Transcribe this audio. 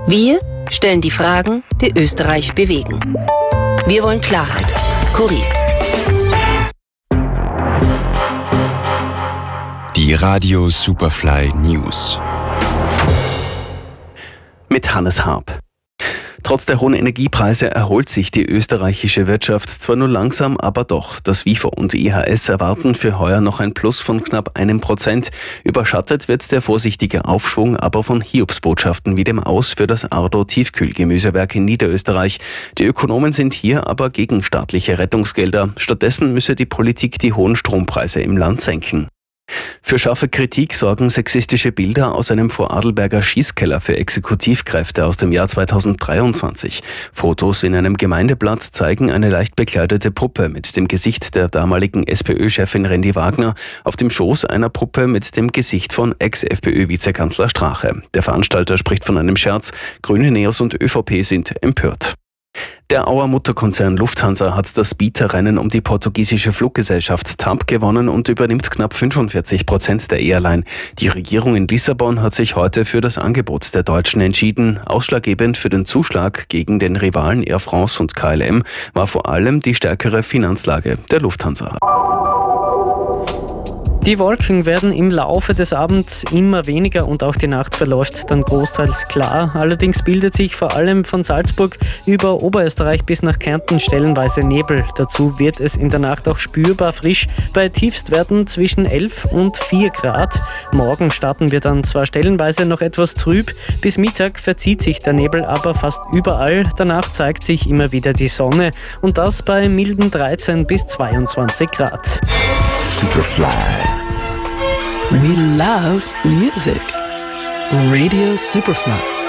Wir stellen die Fragen, die Österreich bewegen. Wir wollen Klarheit. Kurier. Die Radio Superfly News. Mit Hannes Harp. Trotz der hohen Energiepreise erholt sich die österreichische Wirtschaft zwar nur langsam, aber doch. Das WIFO und IHS erwarten für heuer noch ein Plus von knapp 1%. Überschattet wird der vorsichtige Aufschwung aber von Hiobsbotschaften wie dem Aus für das Ardo Tiefkühlgemüsewerk in Niederösterreich. Die Ökonomen sind hier aber gegen staatliche Rettungsgelder. Stattdessen müsse die Politik die hohen Strompreise im Land senken. Für scharfe Kritik sorgen sexistische Bilder aus einem Vorarlberger Schießkeller für Exekutivkräfte aus dem Jahr 2023. Fotos in einem Gemeindeblatt zeigen eine leicht bekleidete Puppe mit dem Gesicht der damaligen SPÖ-Chefin Rendi Wagner auf dem Schoß einer Puppe mit dem Gesicht von Ex-FPÖ-Vizekanzler Strache. Der Veranstalter spricht von einem Scherz. Grüne, Neos und ÖVP sind empört. Der Auer Mutterkonzern Lufthansa hat das Bieterrennen um die portugiesische Fluggesellschaft TAP gewonnen und übernimmt knapp 45% der Airline. Die Regierung in Lissabon hat sich heute für das Angebot der Deutschen entschieden. Ausschlaggebend für den Zuschlag gegen den Rivalen Air France und KLM war vor allem die stärkere Finanzlage der Lufthansa. Die Wolken werden im Laufe des Abends immer weniger und auch die Nacht verläuft dann großteils klar. Allerdings bildet sich vor allem von Salzburg über Oberösterreich bis nach Kärnten stellenweise Nebel. Dazu wird es in der Nacht auch spürbar frisch, bei Tiefstwerten zwischen 11 und 4 Grad. Morgen starten wir dann zwar stellenweise noch etwas trüb, bis Mittag verzieht sich der Nebel aber fast überall. Danach zeigt sich immer wieder die Sonne und das bei milden 13 bis 22 Grad. Superfly. We love music. Radio Superfly.